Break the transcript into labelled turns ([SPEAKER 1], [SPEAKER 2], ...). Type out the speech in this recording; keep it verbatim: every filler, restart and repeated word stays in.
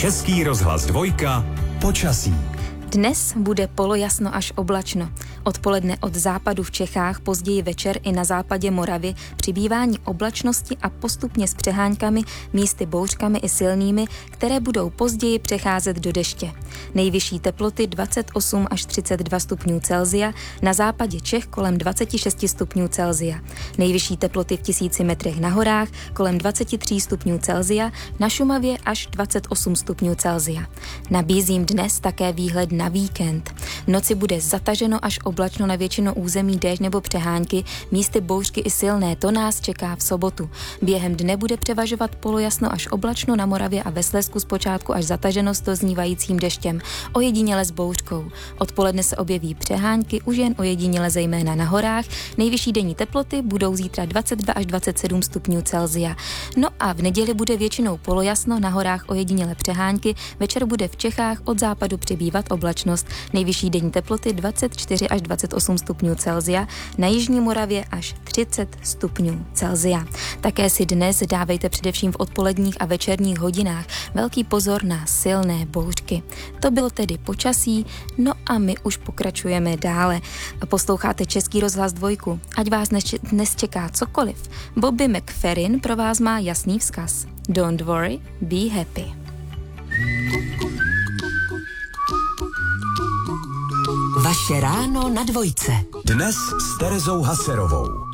[SPEAKER 1] Český rozhlas dvojka. Počasí.
[SPEAKER 2] Dnes bude polojasno až oblačno. Odpoledne od západu v Čechách, později večer i na západě Moravy přibývání oblačnosti a postupně s přeháňkami, místy bouřkami i silnými, které budou později přecházet do deště. Nejvyšší teploty dvacet osm až třicet dva stupňů Celsia, na západě Čech kolem dvacet šest stupňů Celsia. Nejvyšší teploty v tisíci metrech na horách kolem dvacet tři stupňů Celsia, na Šumavě až dvacet osm stupňů Celsia. Nabízím dnes také výhled na víkend. V noci bude zataženo až oblačno na většinu území, déšť nebo přehánky, místy bouřky i silné, to nás čeká v sobotu. Během dne bude převažovat polojasno až oblačno na Moravě a ve Slezsku zpočátku až zataženo s doznívajícím deštěm, ojediněle s bouřkou. Odpoledne se objeví přehánky, už jen ojediněle zejména na horách. Nejvyšší denní teploty budou zítra dvacet dva až dvacet sedm stupňů Celsia. No a v neděli bude většinou polojasno, na horách ojediněle přehánky, večer bude v Čechách od západu přibývat oblačnost. Nejvyšší denní teploty dvacet čtyři až dvacet osm stupňů Celsia, na jižní Moravě až třicet stupňů Celsia. Také si dnes dávejte především v odpoledních a večerních hodinách velký pozor na silné bouřky. To bylo tedy počasí, no a my už pokračujeme dále. Posloucháte Český rozhlas dvojku, ať vás dnes čeká cokoliv. Bobby McFerrin pro vás má jasný vzkaz. Don't worry, be happy.
[SPEAKER 3] Vaše ráno na dvojce.
[SPEAKER 1] Dnes s Terezou Haserovou.